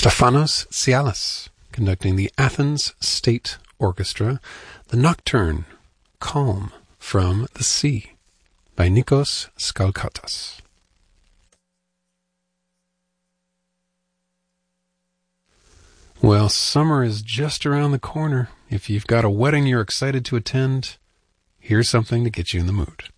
Stefanos Tsialis, conducting the Athens State Orchestra, the Nocturne, Calm from the Sea, by Nikos Skalkatas. Well, summer is just around the corner. If you've got a wedding you're excited to attend, here's something to get you in the mood.